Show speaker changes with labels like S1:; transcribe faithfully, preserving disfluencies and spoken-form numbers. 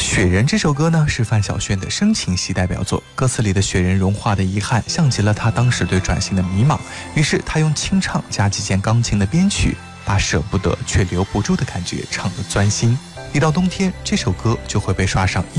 S1: 雪人这首歌呢，是范晓萱的深情系代表作，歌词里的雪人融化的遗憾像极了她当时对转型的迷茫，于是她用清唱加几件钢琴的编曲，把舍不得却留不住的感觉唱得钻心。一到冬天，这首歌就会被刷上